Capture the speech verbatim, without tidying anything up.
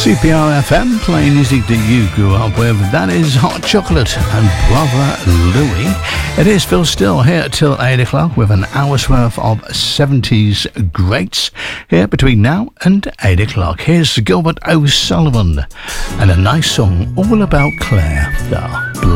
C P R F M, playing music that you grew up with. That is Hot Chocolate and Brother Louie. It is Phil Still here till eight o'clock with an hour's worth of seventies greats here between now and eight o'clock. Here's Gilbert O'Sullivan and a nice song all about Claire, the